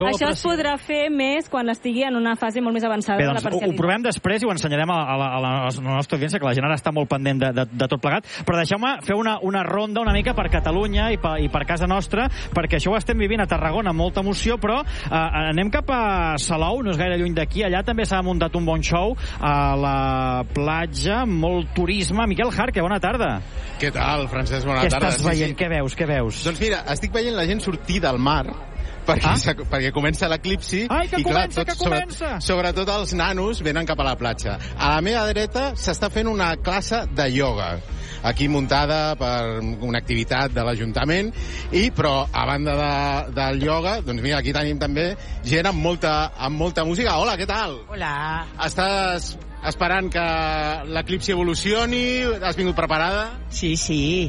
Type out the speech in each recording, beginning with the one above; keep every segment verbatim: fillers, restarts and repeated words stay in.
Això es podrà fer més quan estigui en una fase molt més avançada Bé, de la doncs, ho, parcialitat. ho provem després i ho ensenyarem a, a, la, a, la, a la nostra audiència, que la gent ara està molt pendent de, de, de tot plegat. Però deixeu-me fer una, una ronda una mica per Catalunya i per, i per casa nostra, perquè això ho estem vivint a Tarragona amb molta emoció, però eh, anem cap a Salou, no és gaire lluny d'aquí. Allà també s'ha muntat un bon show a la platja, molt turisme. Miquel Jarque, bona tarda. Què tal, Francesc? Bona Què tarda. estàs veient? Sí, sí. Què veus? Què veus? Doncs mira, estic veient la gent sortir del mar perquè, ah? perquè comença l'eclipsi. Ai, que i clar, comença, tot, que comença! Sobre, sobretot els nanos venen cap a la platja. A la meva dreta s'està fent una classe de ioga, aquí muntada per una activitat de l'Ajuntament, i però a banda de, del ioga, doncs mira, aquí tenim també gent amb molta, amb molta música. Hola, què tal? Hola. Estàs esperant que l'eclipsi evolucioni? Has vingut preparada? Sí, sí.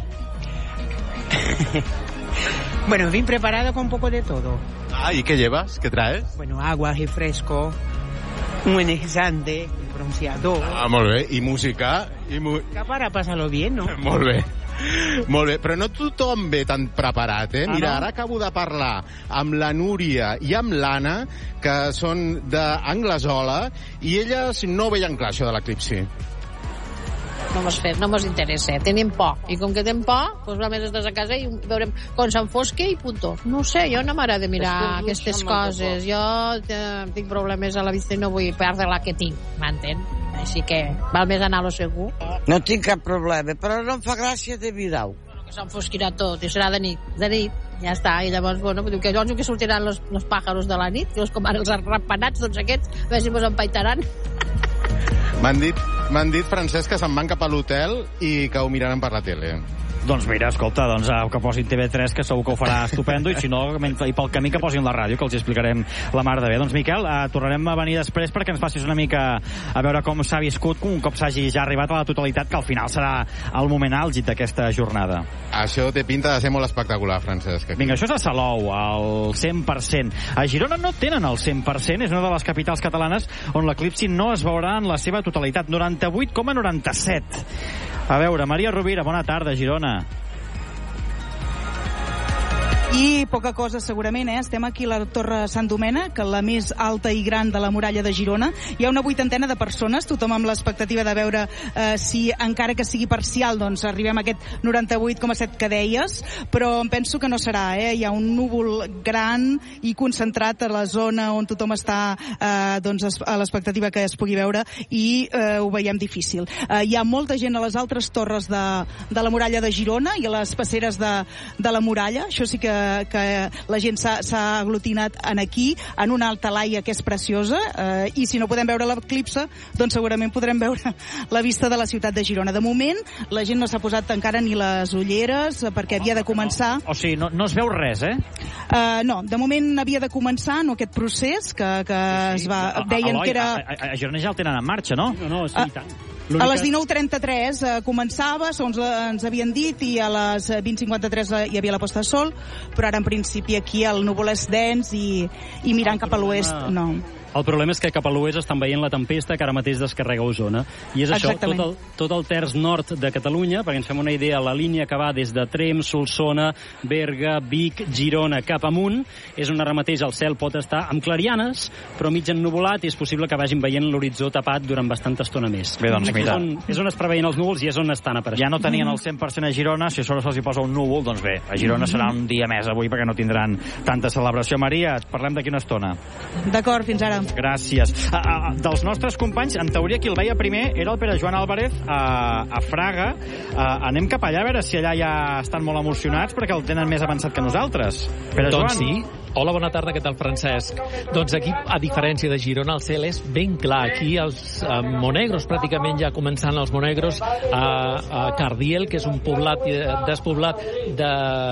Bueno, vine preparado con un poco de todo. Ah, ¿y qué llevas? ¿Qué traes? Bueno, agua, refresco, un energizante, un bronceador. Ah, molt bé. I música? I mu... Para pasarlo bien, ¿no? Molt bé. Molt bé, però no tothom ve tan preparat, eh? Ah, Mira, no? ara acabo de parlar amb la Núria i amb l'Anna, que són d'Anglesola, i elles no veien clar això de l'eclipsi. No mos fes, no mos interessa. Tenim por. I com que tenim por, doncs va més estàs a casa i veurem com s'enfosca i punto. No ho sé, jo no m'agrada mirar aquestes coses. Jo eh, tinc problemes a la vista i no vull perdre la que tinc, m'entén? Així que val més anar a lo segur. No tinc cap problema, però no em fa gràcia de mirar-ho. Que s'enfosquirà tot i serà de nit, de nit. Ja està, i llavors, bueno, diu que llavors que sortiran els, els pàjaros de la nit, que com ara els arrapanats, doncs aquests, a veure si mos empaitaran. M'han dit, m'han dit, Francesc, que se'n van cap a l'hotel i que ho miraran per la tele. Doncs mira, escolta, doncs, eh, que posin T V tres, que segur que ho farà estupendo, i si no, mentre, i pel camí que posin la ràdio, que els explicarem la mar de bé. Doncs, Miquel, eh, tornarem a venir després perquè ens facis una mica a veure com s'ha viscut un cop s'hagi ja arribat a la totalitat, que al final serà el moment àlgid d'aquesta jornada. Això té pinta de ser molt espectacular, Francesc. Aquí. Vinga, això és a Salou, al cent per cent. A Girona no tenen el cent per cent, és una de les capitals catalanes on l'eclipsi no es veurà en la seva totalitat. noranta-vuit coma noranta-set. A veure, Maria Rovira, bona tarda, Girona. I poca cosa segurament, eh? Estem aquí a la Torre Sant Domènec, la més alta i gran de la muralla de Girona. Hi ha una vuitantena de persones, tothom amb l'expectativa de veure eh, si, encara que sigui parcial, doncs arribem a aquest noranta-vuit coma set que deies, però em penso que no serà, eh? Hi ha un núvol gran i concentrat a la zona on tothom està eh, doncs, a l'expectativa que es pugui veure, i eh, ho veiem difícil. Eh, hi ha molta gent a les altres torres de, de la muralla de Girona i a les passeres de, de la muralla. Això sí que que la gent s'ha aglutinat en aquí, en una alta laia que és preciosa, eh, i si no podem veure l'eclipse, doncs segurament podrem veure la vista de la ciutat de Girona. De moment, la gent no s'ha posat encara ni les ulleres, perquè havia de començar... O sigui, no, no es veu res, eh? Uh, no, de moment havia de començar no, aquest procés que, que sí, sí. es va... Deien Eloi, que era... A, a, a Girona ja el tenen en marxa, no? No, no, sí, Uh, i tant. A les dinou trenta-tres eh, començava, segons ens havien dit, i a les vint cinquanta-tres hi havia la posta de sol, però ara en principi aquí el núvol és dens i, i mirant cap a l'oest, no. El problema és que cap a l'oest estan veient la tempesta que ara mateix descarrega Osona. I és això, tot el, tot el terç nord de Catalunya, perquè ens fem una idea, la línia que va des de Tremp, Solsona, Berga, Vic, Girona, cap amunt, és on ara mateix el cel pot estar amb clarianes, però mig ennuvolat, i és possible que vagin veient l'horitzó tapat durant bastanta estona més. Bé, doncs mira. És on, és on es preveien els núvols i és on estan apareixent. Ja no tenien el cent per cent a Girona, si a sobre se'ls hi posa un núvol, doncs bé, a Girona serà un dia més avui perquè no tindran tanta celebració. Maria, et parlem d'aquí una estona. D'acord, fins ara. Gràcies. A, a, dels nostres companys, en teoria qui el veia primer era el Pere Joan Álvarez a, a Fraga. A, anem cap allà a veure si allà ja estan molt emocionats perquè el tenen més avançat que nosaltres. Pere doncs Joan. Sí. Hola, bona tarda, què tal, Francesc? Doncs aquí, a diferència de Girona, el cel és ben clar. Aquí els eh, Monegros, pràcticament ja començant els Monegros, a, a Cardiel, que és un poblat eh, despoblat de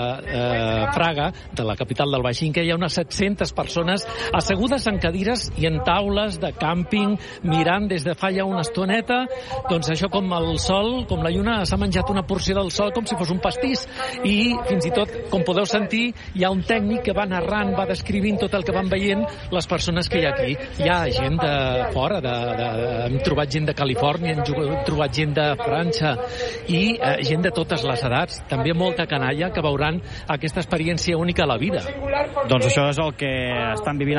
eh, Fraga, de la capital del Baix Inca, hi ha unes set-centes persones assegudes en cadires i en taules de càmping, mirant des de fa ja una estoneta, doncs això com el sol, com la lluna, s'ha menjat una porció del sol com si fos un pastís. I fins i tot, com podeu sentir, hi ha un tècnic que va narrant explicant, va descrivint tot el que van veient les persones que hi ha aquí. Hi ha gent de fora, de, de, hem trobat gent de Califòrnia, hem trobat gent de França i eh, gent de totes les edats. També molta canalla que veuran aquesta experiència única a la vida. Doncs això és el que estan vivint